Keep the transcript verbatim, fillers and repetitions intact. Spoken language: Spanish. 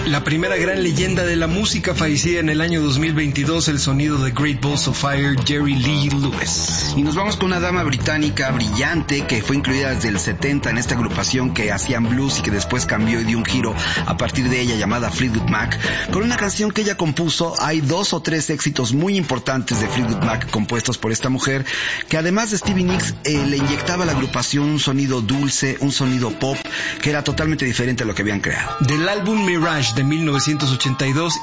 La primera gran leyenda de la música fallecida en el año dos mil veintidós, el sonido de Great Balls of Fire, Jerry Lee Lewis. Y nos vamos con una dama británica brillante que fue incluida desde el setenta en esta agrupación que hacían blues y que después cambió y dio un giro a partir de ella, llamada Fleetwood Mac, con una canción que ella compuso. Hay dos o tres éxitos muy importantes de Fleetwood Mac compuestos por esta mujer, que además de Stevie Nicks eh, le inyectaba a la agrupación un sonido dulce, un sonido pop, que era totalmente diferente a lo que habían creado. Del álbum Mirage de mil novecientos ochenta y dos